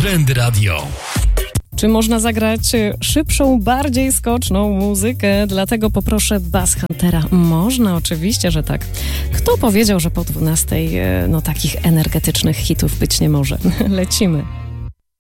Trend Radio. Czy można zagrać szybszą, bardziej skoczną muzykę? Dlatego poproszę Bass Huntera. Można, oczywiście, że tak. Kto powiedział, że po 12 takich energetycznych hitów być nie może? Lecimy.